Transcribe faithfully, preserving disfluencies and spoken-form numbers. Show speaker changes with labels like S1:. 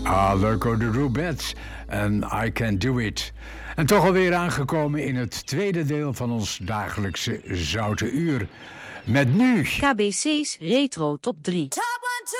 S1: Ah, Lurko de Rubettes en I Can Do It. En toch alweer aangekomen in het tweede deel van ons dagelijkse Zoute Uur. Met nu...
S2: K B C's Retro Top drie.